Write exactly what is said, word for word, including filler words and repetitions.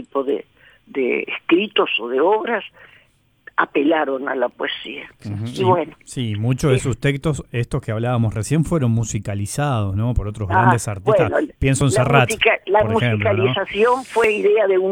tipo de, de escritos o de obras apelaron a la poesía. Uh-huh. Y bueno, sí, muchos de sus textos, estos que hablábamos recién, fueron musicalizados, ¿no? Por otros ah, grandes artistas. bueno, Pienso en la, Serrat, musica, la por ejemplo, musicalización, ¿no? Fue idea de un